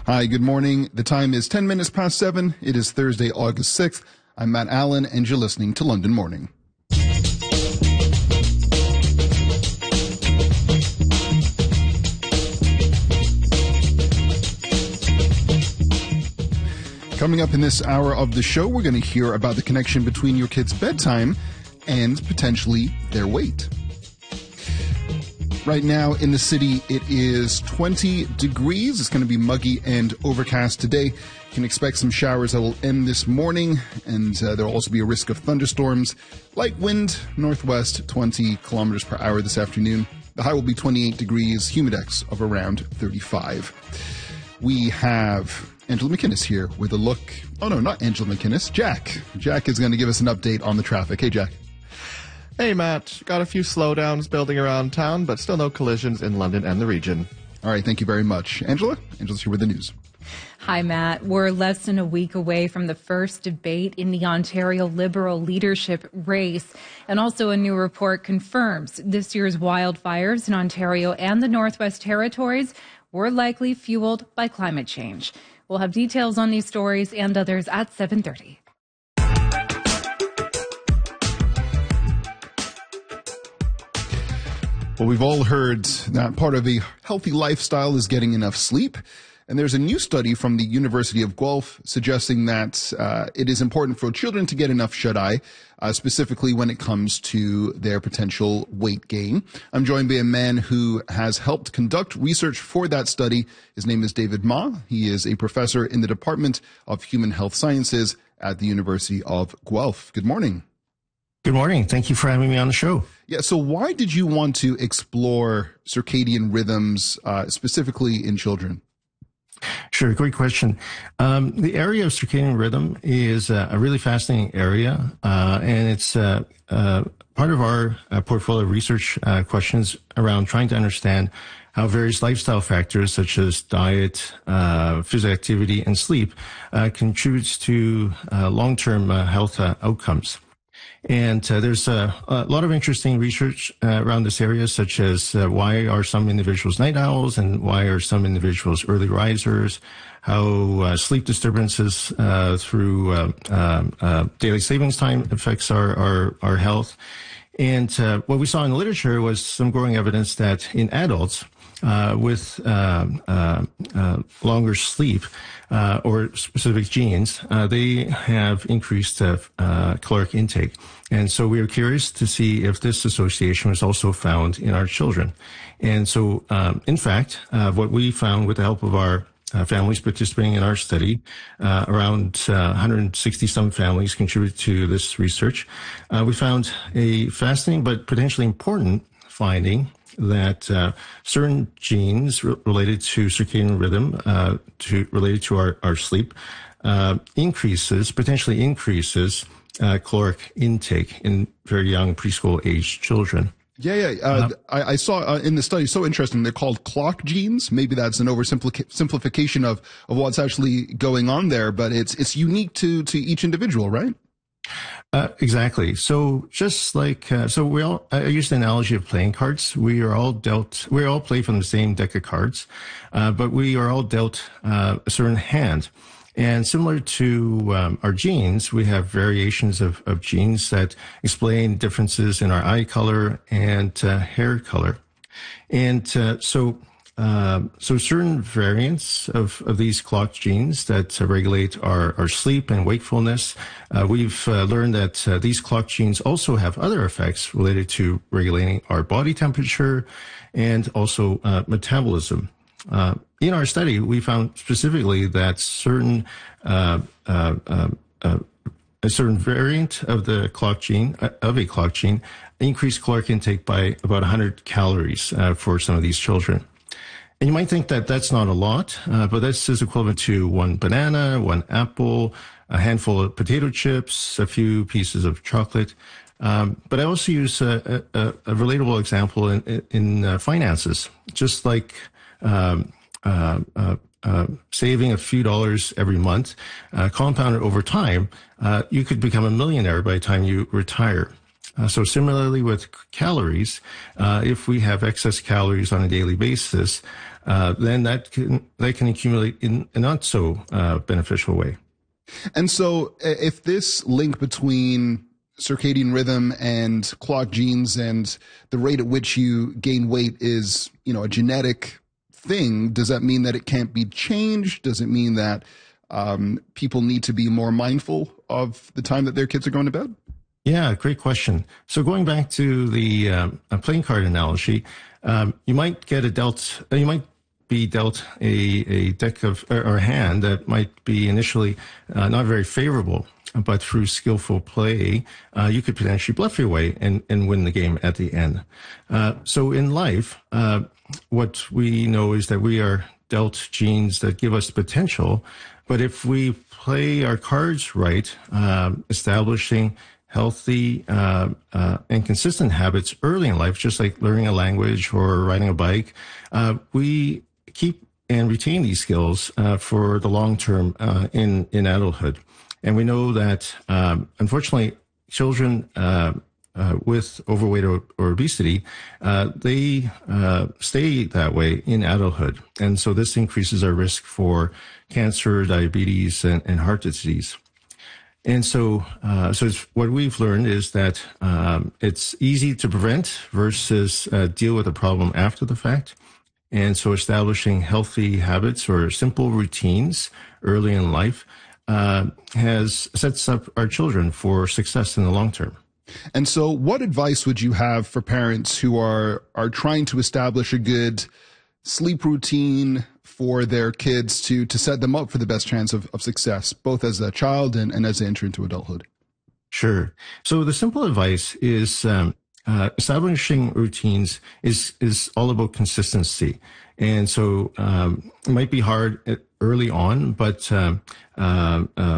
Hi, good morning. The time is 10 minutes past 7. It is Thursday, August 6th. I'm Matt Allen, and you're listening to London Morning. Coming up in this hour of the show, we're going to hear about the connection between your kids' bedtime and potentially their weight. Right now in the city, it is 20 degrees. It's going to be muggy and overcast today. You can expect some showers that will end this morning, and there will also be a risk of thunderstorms. Light wind, northwest, 20 kilometers per hour this afternoon. The high will be 28 degrees, humidex of around 35. We have Angela McInnes here with a look. Oh, no, not Angela McInnes. Jack. Jack is going to give us an update on the traffic. Hey, Jack. Hey, Matt. Got a few slowdowns building around town, but still no collisions in London and the region. All right, thank you very much. Angela? Angela's here with the news. Hi, Matt. We're less than a week away from the first debate in the Ontario Liberal leadership race. And also a new report confirms this year's wildfires in Ontario and the Northwest Territories were likely fueled by climate change. We'll have details on these stories and others at 7:30. Well, we've all heard that part of a healthy lifestyle is getting enough sleep. And there's a new study from the University of Guelph suggesting that it is important for children to get enough shut-eye, specifically when it comes to their potential weight gain. I'm joined by a man who has helped conduct research for that study. His name is David Ma. He is a professor in the Department of Human Health Sciences at the University of Guelph. Good morning. Good morning. Thank you for having me on the show. Yeah, so why did you want to explore circadian rhythms, specifically in children? Sure, great question. The area of circadian rhythm is a really fascinating area, and it's part of our portfolio of research questions around trying to understand how various lifestyle factors such as diet, physical activity, and sleep contributes to long-term health outcomes. And there's a lot of interesting research around this area, such as why are some individuals night owls and why are some individuals early risers, how sleep disturbances through daily savings time affects our health. And what we saw in the literature was some growing evidence that in adults with longer sleep or specific genes, they have increased caloric intake. And so we were curious to see if this association was also found in our children. And so, in fact, what we found with the help of our families participating in our study, around 160 some families contributed to this research. We found a fascinating but potentially important finding that certain genes related to circadian rhythm, related to our sleep, potentially increases caloric intake in very young preschool age children. I saw in the study, so interesting, they're called clock genes. Maybe that's an oversimplification of what's actually going on there, but it's unique to each individual, right? Exactly. So just like, I use the analogy of playing cards. We all play from the same deck of cards, but we are all dealt a certain hand. And similar to our genes, we have variations of genes that explain differences in our eye color and hair color. And so certain variants of these clock genes that regulate our sleep and wakefulness, we've learned that these clock genes also have other effects related to regulating our body temperature and also metabolism. In our study, we found specifically that a certain variant of the clock gene, increased caloric intake by about 100 calories for some of these children. And you might think that that's not a lot, but this is equivalent to one banana, one apple, a handful of potato chips, a few pieces of chocolate. But I also use a relatable example in finances, just like saving a few dollars every month, compounded over time, you could become a millionaire by the time you retire. So similarly with calories, if we have excess calories on a daily basis, then that can accumulate in a not so beneficial way. And so if this link between circadian rhythm and clock genes and the rate at which you gain weight is, a genetic thing, does that mean that it can't be changed? Does it mean that people need to be more mindful of the time that their kids are going to bed? Yeah, great question. So going back to the playing card analogy, you might be dealt a deck of or a hand that might be initially not very favorable, but through skillful play, you could potentially bluff your way and win the game at the end. So in life, what we know is that we are dealt genes that give us potential, but if we play our cards right, establishing healthy and consistent habits early in life, just like learning a language or riding a bike, we keep and retain these skills for the long term in adulthood. And we know that, unfortunately, children with overweight or obesity, they stay that way in adulthood. And so this increases our risk for cancer, diabetes, and heart disease. And so what we've learned is that it's easy to prevent versus deal with a problem after the fact. And so establishing healthy habits or simple routines early in life sets up our children for success in the long term. And so what advice would you have for parents who are trying to establish a good sleep routine for their kids to set them up for the best chance of success, both as a child and as they enter into adulthood? Sure. So the simple advice is establishing routines is all about consistency. And so it might be hard early on, but